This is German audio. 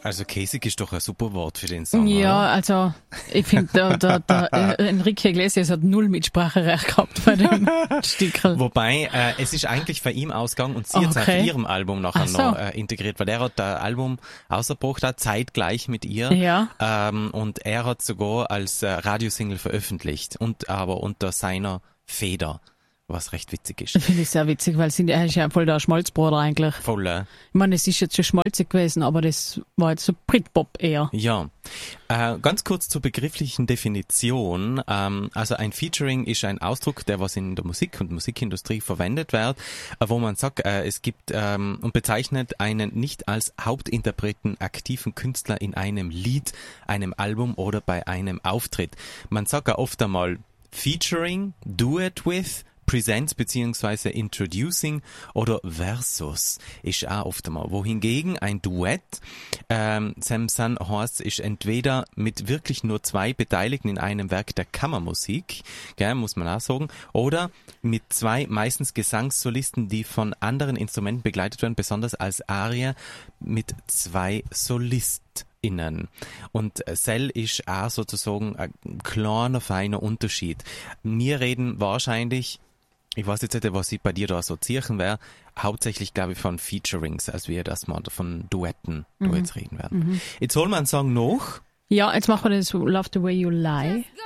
Also käsig ist doch ein super Wort für den Song, Ja, oder? also ich finde, der Enrique Iglesias hat null Mitspracherecht gehabt bei dem Stickel. Wobei, es ist eigentlich von ihm ausgegangen und sie hat es auf Okay. ihrem Album nachher Ach so. noch integriert, weil er hat das Album ausgebracht, hat zeitgleich mit ihr. Ja. Und er hat sogar als Radiosingle veröffentlicht und aber unter seiner Feder, was recht witzig ist. Finde ich sehr witzig, weil er ist ja voll der Schmalzbruder eigentlich. Voll, Ich meine, es ist jetzt schon schmalzig gewesen, aber das war jetzt so Britpop eher. ja. Ganz kurz zur begrifflichen Definition. Also ein Featuring ist ein Ausdruck, der was in der Musik und Musikindustrie verwendet wird, wo man sagt, es gibt und bezeichnet einen nicht als Hauptinterpreten aktiven Künstler in einem Lied, einem Album oder bei einem Auftritt. Man sagt ja oft einmal Featuring, Duet with, Presents beziehungsweise Introducing oder Versus ist auch oft einmal. Wohingegen ein Duett, Samson Horst, ist entweder mit wirklich nur zwei Beteiligten in einem Werk der Kammermusik, gell, muss man auch sagen, oder mit zwei meistens Gesangssolisten, die von anderen Instrumenten begleitet werden, besonders als Arie mit zwei SolistInnen. Und Cell ist auch sozusagen ein kleiner, feiner Unterschied. Wir reden wahrscheinlich, ich weiß jetzt nicht, was ich bei dir da assoziieren wäre, hauptsächlich, glaube ich, von Featurings, als wir das mal von Duetten da jetzt reden werden. Jetzt holen wir einen Song noch. Ja, jetzt machen wir das Love the Way You Lie.